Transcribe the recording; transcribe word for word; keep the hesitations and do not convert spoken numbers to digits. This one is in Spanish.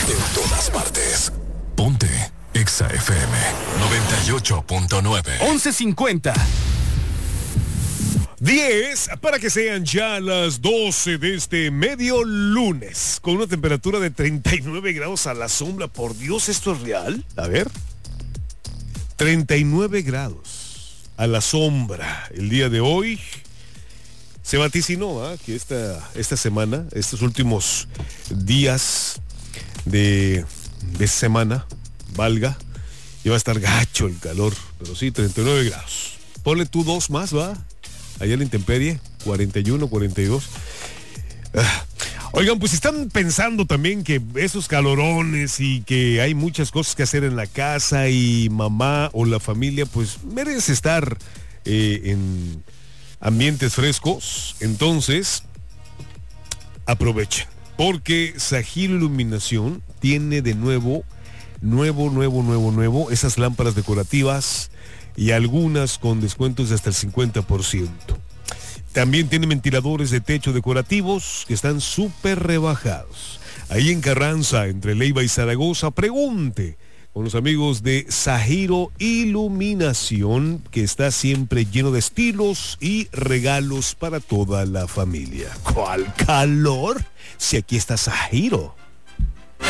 En todas partes. Ponte Exa F M noventa y ocho punto nueve. once cincuenta. diez para que sean ya las doce de este medio lunes, con una temperatura de treinta y nueve grados a la sombra. Por Dios, ¿esto es real? A ver. treinta y nueve grados a la sombra el día de hoy. Se vaticinó ¿eh? que esta, esta semana, estos últimos días de, de semana, valga, iba a estar gacho el calor, pero sí, treinta y nueve grados. Ponle tú dos más, ¿va? Allá en la intemperie, cuarenta y uno, cuarenta y dos. Ah. Oigan, pues están pensando también que esos calorones y que hay muchas cosas que hacer en la casa y mamá o la familia, pues merece estar eh, en ambientes frescos. Entonces, aprovechen, porque Sahiro Iluminación tiene de nuevo, nuevo, nuevo, nuevo, nuevo, esas lámparas decorativas y algunas con descuentos de hasta el cincuenta por ciento. También tiene ventiladores de techo decorativos que están súper rebajados. Ahí en Carranza, entre Leiva y Zaragoza, pregunte con los amigos de Sahiro Iluminación, que está siempre lleno de estilos y regalos para toda la familia. ¿Cuál calor? Si aquí está Sahiro.